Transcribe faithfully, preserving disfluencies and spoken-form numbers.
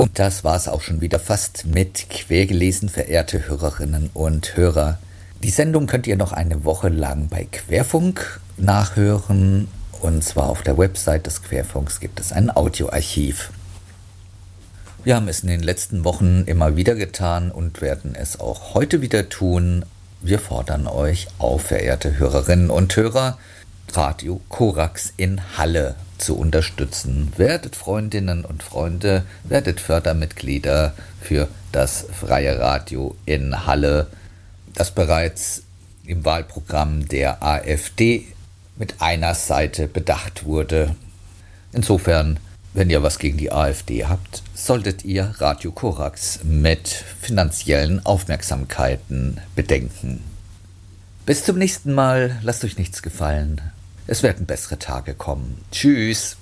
Und das war's auch schon wieder fast mit Quergelesen, verehrte Hörerinnen und Hörer. Die Sendung könnt ihr noch eine Woche lang bei Querfunk nachhören. Und zwar auf der Website des Querfunks gibt es ein Audioarchiv. Wir haben es in den letzten Wochen immer wieder getan und werden es auch heute wieder tun. Wir fordern euch auf, verehrte Hörerinnen und Hörer, Radio Korax in Halle zu unterstützen. Werdet Freundinnen und Freunde, werdet Fördermitglieder für das freie Radio in Halle, das bereits im Wahlprogramm der AfD mit einer Seite bedacht wurde. Insofern, wenn ihr was gegen die AfD habt, solltet ihr Radio Korax mit finanziellen Aufmerksamkeiten bedenken. Bis zum nächsten Mal, lasst euch nichts gefallen. Es werden bessere Tage kommen. Tschüss.